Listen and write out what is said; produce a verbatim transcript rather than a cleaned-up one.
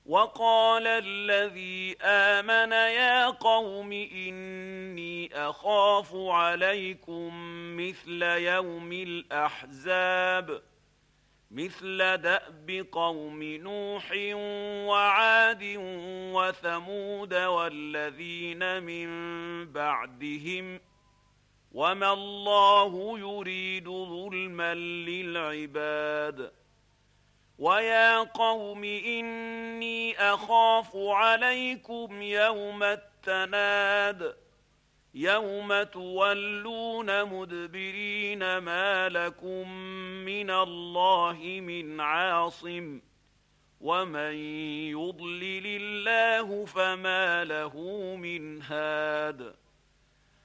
وقال الذي آمن يا قوم إني أخاف عليكم مثل يوم الأحزاب مثل دأب قوم نوح وعاد وثمود والذين من بعدهم وما الله يريد ظلما للعباد ويا قوم إني أخاف عليكم يوم التناد يوم تولون مدبرين ما لكم من الله من عاصم ومن يضلل الله فما له من هاد